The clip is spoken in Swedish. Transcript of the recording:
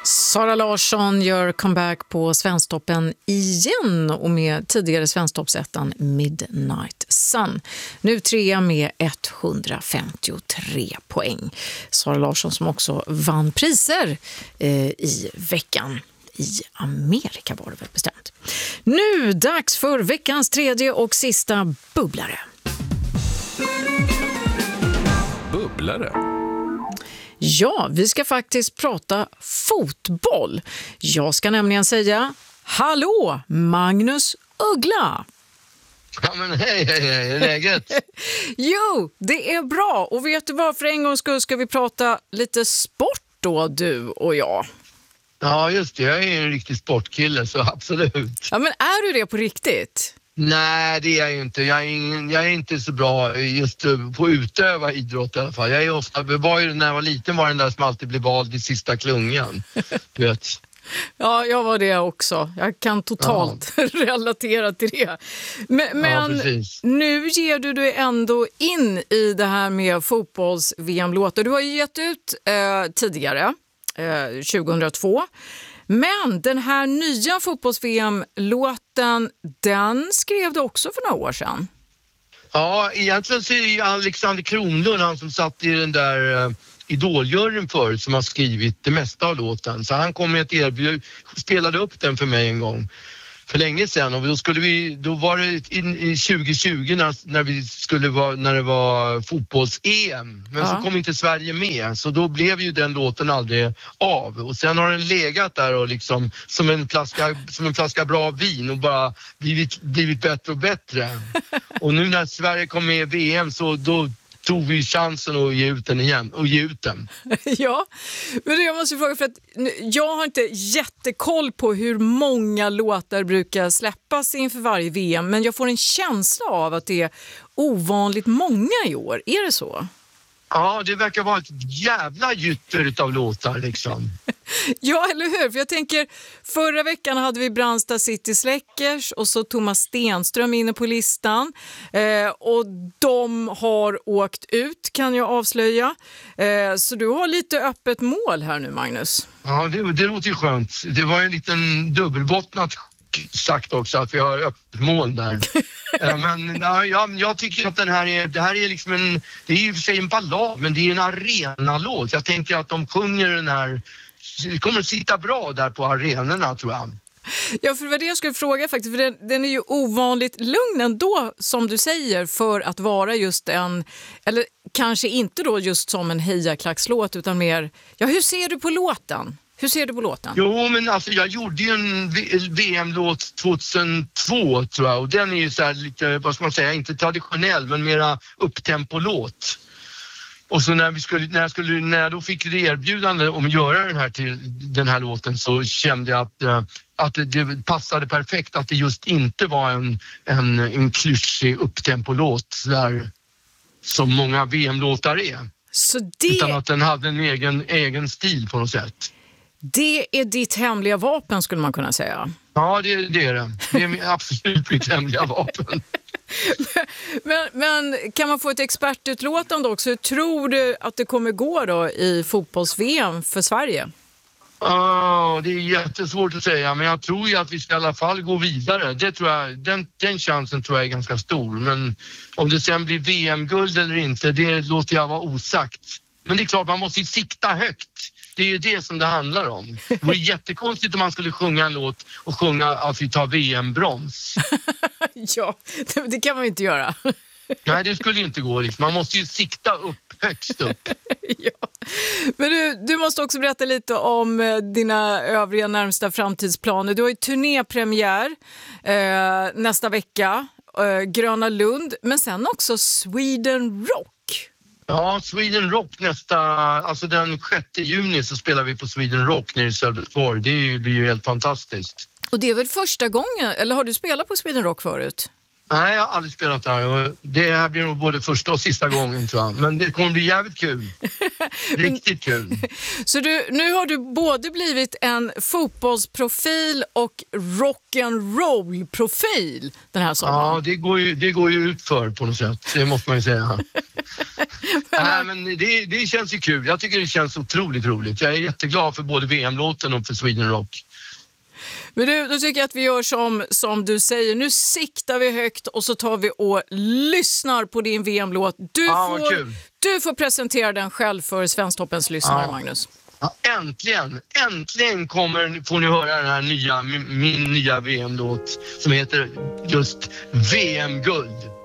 Sara Larsson gör comeback på Svensktoppen igen och med tidigare Svensktoppsettan Midnight Sun. Nu 3 med 153 poäng. Sara Larsson som också vann priser i veckan. I Amerika var det väl bestämt. Nu dags för veckans tredje och sista bubblare. Bubblare? Ja, vi ska faktiskt prata fotboll. Jag ska nämligen säga hallå, Magnus Uggla. Ja men hej, är det läget? Jo, det är bra. Och vet du vad, för en gångs skull ska vi prata lite sport då, du och jag. Ja just det, jag är en riktig sportkille så absolut. Ja men är du det på riktigt? Nej det är jag ju inte, jag är inte så bra just på att utöva idrott i alla fall. Jag är ofta, när jag var liten var den där som alltid blev vald i sista klungan. Du vet. Ja, jag var det också. Jag kan totalt relatera till det. Men nu ger du dig ändå in i det här med fotbolls-VM-låtar. Du har ju gett ut tidigare, 2002. Men den här nya fotbolls-VM-låten, den skrev du också för några år sedan. Ja, egentligen så är det Alexander Kronlund, han som satt i den där idoljuryn förut, som har skrivit det mesta av låten. Så han kom med ett erbjudande, spelade upp den för mig en gång för länge sedan. Och då var det i 2020 när det var fotbolls-EM. Men så kom inte Sverige med. Så då blev ju den låten aldrig av. Och sen har den legat där och liksom som en flaska bra vin och bara blivit bättre och bättre. Och nu när Sverige kom med i VM så då tog vi chansen att ge ut den igen och ge ut den. Ja, men jag måste fråga, för att jag har inte jättekoll på hur många låtar brukar släppas inför varje VM, men jag får en känsla av att det är ovanligt många i år. Är det så? Ja, det verkar vara ett jävla gytter utav låtar liksom. Ja, eller hur? För jag tänker, förra veckan hade vi Brandsta City Släckers och så Thomas Stenström inne på listan. Och de har åkt ut, kan jag avslöja. Så du har lite öppet mål här nu, Magnus. Ja, det låter ju skönt. Det var en liten dubbelbottnat sagt också att vi har öppet mål där. Men jag tycker att det här är liksom det är ju för sig en ballad, men det är en arenalåt. Jag tänker att de sjunger den här, det kommer att sitta bra där på arenorna, tror jag. Ja, för det var det jag skulle fråga faktiskt, för den är ju ovanligt lugn ändå, som du säger, för att vara just en, eller kanske inte då just som en hejaklackslåt, utan mer, ja, hur ser du på låten? Hur ser du på låten? Jo, men alltså jag gjorde ju en VM-låt 2002 tror jag, och den är ju så här lite, vad ska man säga, inte traditionell men mera upptempo-låt. Och så när jag då fick det erbjudande om att göra den här låten, så kände jag att det passade perfekt att det just inte var en klyschig upptempo-låt där som många VM-låtar är. Utan att den hade en egen stil på något sätt. Det är ditt hemliga vapen, skulle man kunna säga. Ja, det är det. Det är absolut mitt hemliga vapen. men kan man få ett expertutlåtande också? Hur tror du att det kommer gå då i fotbolls-VM för Sverige? Det är jättesvårt att säga, men jag tror ju att vi ska i alla fall gå vidare. Det tror jag, den chansen tror jag är ganska stor. Men om det sen blir VM-guld eller inte, det låter jag vara osagt. Men det är klart, man måste ju sikta högt. Det är ju det som det handlar om. Det vore jättekonstigt om man skulle sjunga en låt och sjunga att vi tar VM-brons. Ja, det kan man inte göra. Nej, det skulle inte gå. Liksom. Man måste ju sikta upp, högst upp. Ja. Men du måste också berätta lite om dina övriga närmsta framtidsplaner. Du har ju turnépremiär nästa vecka, Gröna Lund, men sen också Sweden Rock. Ja, Sweden Rock alltså den 6 juni så spelar vi på Sweden Rock nere i Sölvesborg. Det blir ju helt fantastiskt. Och det är väl första gången, eller har du spelat på Sweden Rock förut? Nej, jag har aldrig spelat där. Det här blir nog både första och sista gången, tror jag. Men det kommer bli jävligt kul. Riktigt kul. Så nu har du både blivit en fotbollsprofil och rock'n'roll-profil den här sommaren. Ja, det går ju ut för på något sätt. Det måste man ju säga. Nej, men det känns ju kul. Jag tycker det känns otroligt roligt. Jag är jätteglad för både VM-låten och för Sweden Rock. Men då tycker jag att vi gör som du säger. Nu siktar vi högt och så tar vi och lyssnar på din VM-låt. Du får presentera den själv för Svensktoppens lyssnare, Magnus. Ja, äntligen får ni höra den här min nya VM-låt som heter just VM-guld.